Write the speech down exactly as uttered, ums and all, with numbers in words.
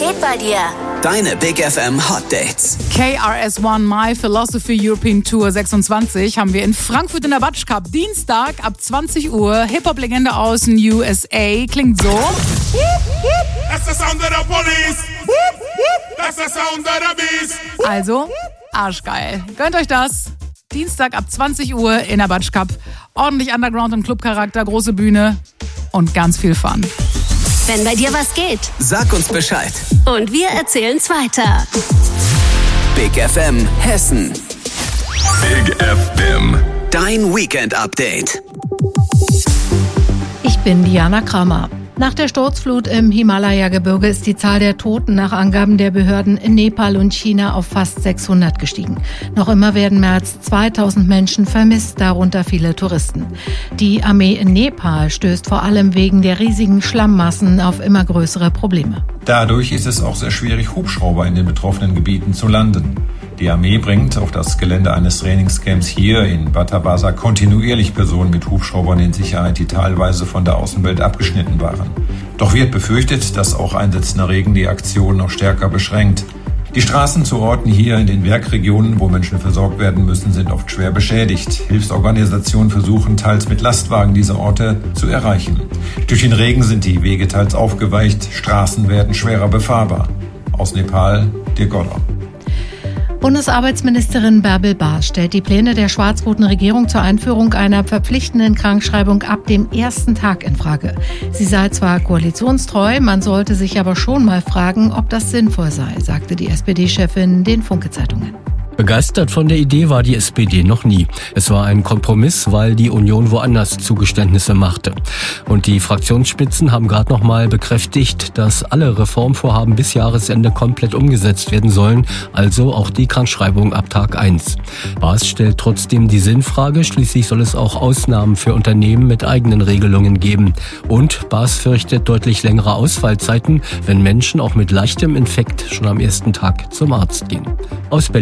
geht bei dir? Deine Big F M Hot Dates. K R S One My Philosophy European Tour sechsundzwanzig haben wir in Frankfurt in der Batsch Cup. Dienstag ab zwanzig Uhr. Hip-Hop-Legende aus den U S A. Klingt so. That's the sound of the police. That's the sound of the beast. Also, arschgeil. Gönnt euch das. Dienstag ab zwanzig Uhr in der Batsch Cup. Ordentlich Underground- und Clubcharakter, große Bühne und ganz viel Fun. Wenn bei dir was geht, Sag uns Bescheid. und wir erzählen's weiter. Big F M Hessen. Big F M. Dein Weekend-Update. Ich bin Diana Kramer. Nach der Sturzflut im Himalaya-Gebirge ist die Zahl der Toten nach Angaben der Behörden in Nepal und China auf fast sechshundert gestiegen. Noch immer werden mehr als zweitausend Menschen vermisst, darunter viele Touristen. Die Armee in Nepal stößt vor allem wegen der riesigen Schlammmassen auf immer größere Probleme. Dadurch ist es auch sehr schwierig, Hubschrauber in den betroffenen Gebieten zu landen. Die Armee bringt auf das Gelände eines Trainingscamps hier in Batabasa kontinuierlich Personen mit Hubschraubern in Sicherheit, die teilweise von der Außenwelt abgeschnitten waren. Doch wird befürchtet, dass auch einsetzender Regen die Aktion noch stärker beschränkt. Die Straßen zu Orten hier in den Werkregionen, wo Menschen versorgt werden müssen, sind oft schwer beschädigt. Hilfsorganisationen versuchen teils mit Lastwagen diese Orte zu erreichen. Durch den Regen sind die Wege teils aufgeweicht, Straßen werden schwerer befahrbar. Aus Nepal, Dirk Goller. Bundesarbeitsministerin Bärbel Baas stellt die Pläne der schwarz-roten Regierung zur Einführung einer verpflichtenden Krankschreibung ab dem ersten Tag in Frage. Sie sei zwar koalitionstreu, man sollte sich aber schon mal fragen, ob das sinnvoll sei, sagte die S P D-Chefin den Funke-Zeitungen. Begeistert von der Idee war die S P D noch nie. Es war ein Kompromiss, weil die Union woanders Zugeständnisse machte. Und die Fraktionsspitzen haben gerade noch mal bekräftigt, dass alle Reformvorhaben bis Jahresende komplett umgesetzt werden sollen, also auch die Krankschreibung ab Tag eins. Baas stellt trotzdem die Sinnfrage, schließlich soll es auch Ausnahmen für Unternehmen mit eigenen Regelungen geben. Und Baas fürchtet deutlich längere Ausfallzeiten, wenn Menschen auch mit leichtem Infekt schon am ersten Tag zum Arzt gehen. Aus Berlin